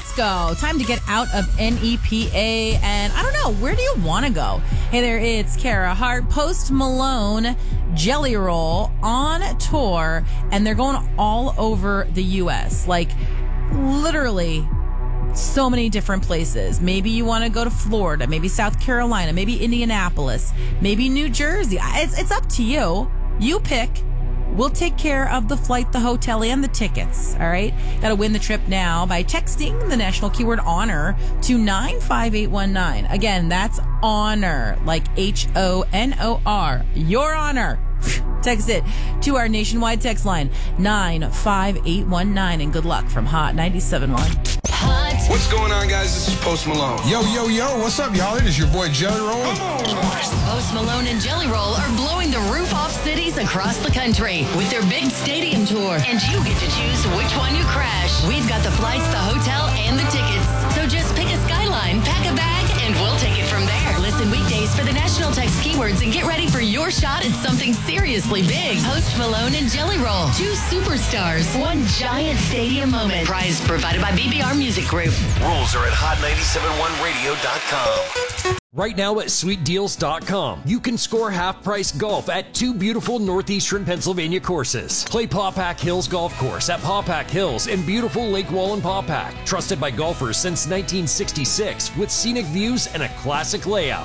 let's go. Time to get out of NEPA. And I don't know, where do you want to go? Hey there, it's Kara Hart, Post Malone, Jelly Roll on tour. And they're going all over the U.S. Like, literally so many different places. Maybe you want to go to Florida, maybe South Carolina, maybe Indianapolis, maybe New Jersey. It's up to you. You pick. We'll take care of the flight, the hotel, and the tickets. All right? Got to win the trip now by texting the national keyword HONOR to 95819. Again, that's HONOR, like HONOR. Your honor. Text it to our nationwide text line, 95819. And good luck from Hot 97.1. What's going on, guys? This is Post Malone. Yo, what's up, y'all? It is your boy Jelly Roll. Post Malone and Jelly Roll are blowing the roof off cities across the country with their big stadium tour. And you get to choose which one you crash. We've got the flights, the hotel, and the tickets. So just pick a skyline, pack a bag, and we'll take it from there. Listen weekdays for the national text keywords and get ready for your shot at something seriously big. Post Malone and Jelly Roll. Two superstars. One giant stadium moment. Prize provided by BBR Music Group. Rules are at hot971radio.com. Right now at sweetdeals.com, you can score half-price golf at two beautiful northeastern Pennsylvania courses. Play Pawpack Hills Golf Course at Pawpack Hills in beautiful Lake Wallenpaupack. Trusted by golfers since 1966 with scenic views and a classic layout.